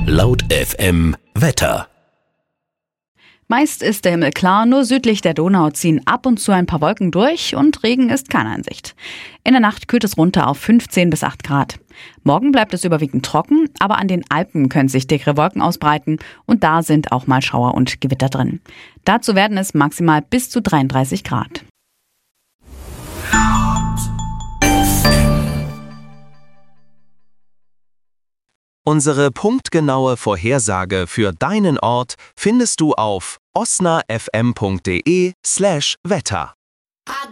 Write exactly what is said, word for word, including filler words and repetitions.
Laut F M Wetter. Meist ist der Himmel klar, nur südlich der Donau ziehen ab und zu ein paar Wolken durch und Regen ist keine in Sicht. In der Nacht kühlt es runter auf fünfzehn bis acht Grad. Morgen bleibt es überwiegend trocken, aber an den Alpen können sich dickere Wolken ausbreiten und da sind auch mal Schauer und Gewitter drin. Dazu werden es maximal bis zu dreiunddreißig Grad. Unsere punktgenaue Vorhersage für deinen Ort findest du auf osnafm punkt de slash Wetter.